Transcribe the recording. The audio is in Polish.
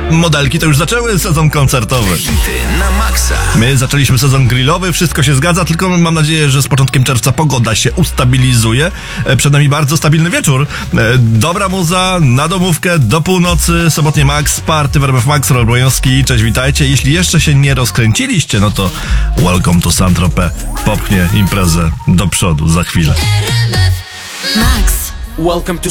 modelki to już zaczęły sezon koncertowy. Hity na maksa. My zaczęliśmy sezon grillowy, wszystko się zgadza, tylko mam nadzieję, że z początkiem czerwca pogoda się ustabilizuje. Przed nami bardzo stabilny wieczór. Dobra muza, na domówkę, do północy, sobotnie Max, party w RMF Max, Robert Brojowski, cześć, witajcie. Jeśli jeszcze się nie rozkręciliście, no to welcome to Saint-Tropez. Popchnie imprezę do przodu za chwilę. Max. Welcome to